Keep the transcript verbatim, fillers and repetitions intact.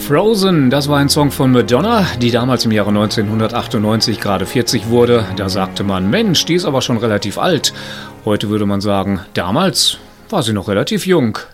Frozen, das war ein Song von Madonna, die damals im Jahre neunzehnhundertachtundneunzig gerade vierzig wurde. Da sagte man, Mensch, die ist aber schon relativ alt. Heute würde man sagen, damals war sie noch relativ jung.